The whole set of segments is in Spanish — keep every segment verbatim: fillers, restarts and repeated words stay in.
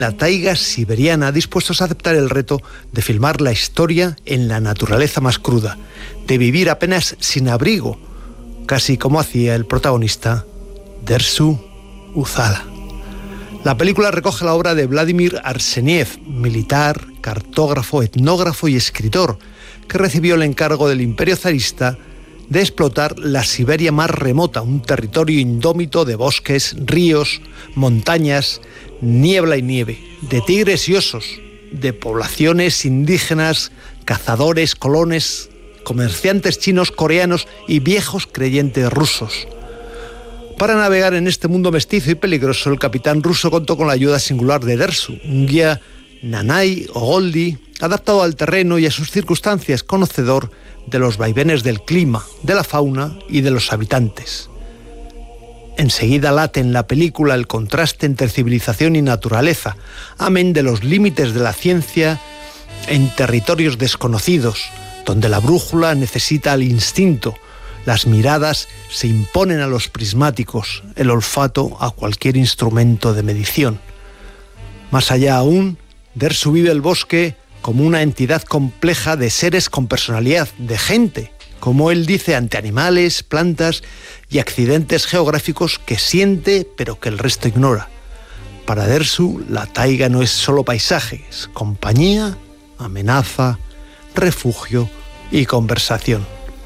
la taiga siberiana, dispuestos a aceptar el reto de filmar la historia en la naturaleza más cruda, de vivir apenas sin abrigo, casi como hacía el protagonista Dersu Uzala. La película recoge la obra de Vladimir Arseniev, militar, cartógrafo, etnógrafo y escritor, que recibió el encargo del Imperio zarista de explotar la Siberia más remota, un territorio indómito de bosques, ríos, montañas, niebla y nieve, de tigres y osos, de poblaciones indígenas, cazadores, colones, comerciantes chinos, coreanos y viejos creyentes rusos. Para navegar en este mundo mestizo y peligroso, el capitán ruso contó con la ayuda singular de Dersu, un guía nanay o goldi, adaptado al terreno y a sus circunstancias, conocedor de los vaivenes del clima, de la fauna y de los habitantes. Enseguida late en la película el contraste entre civilización y naturaleza, amén de los límites de la ciencia en territorios desconocidos, donde la brújula necesita el instinto, las miradas se imponen a los prismáticos, el olfato a cualquier instrumento de medición. Más allá aún, Dersu vive el bosque como una entidad compleja de seres con personalidad, de gente, como él dice, ante animales, plantas y accidentes geográficos que siente pero que el resto ignora. Para Dersu, la taiga no es solo paisaje, es compañía, amenaza, refugio y conversación.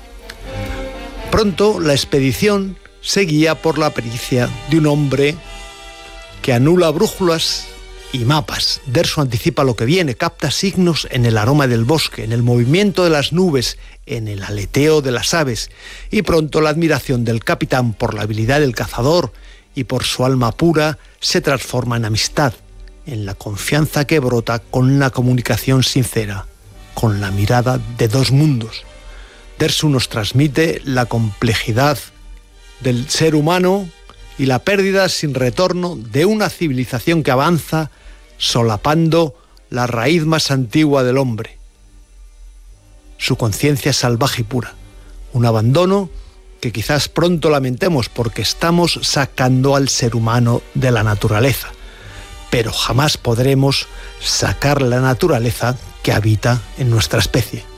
Pronto la expedición se guía por la pericia de un hombre que anula brújulas y mapas. Dersu anticipa lo que viene, capta signos en el aroma del bosque, en el movimiento de las nubes, en el aleteo de las aves, y pronto la admiración del capitán por la habilidad del cazador y por su alma pura se transforma en amistad, en la confianza que brota con la comunicación sincera, con la mirada de dos mundos. Dersu nos transmite la complejidad del ser humano y la pérdida sin retorno de una civilización que avanza solapando la raíz más antigua del hombre, su conciencia salvaje y pura. Un abandono que quizás pronto lamentemos porque estamos sacando al ser humano de la naturaleza, pero jamás podremos sacar la naturaleza que habita en nuestra especie.